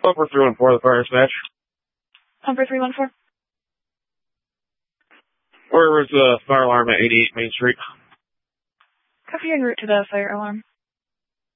Pumper 314, the fire dispatch. Pumper 314. Where was the fire alarm at 88 Main Street? Copy en route to the fire alarm.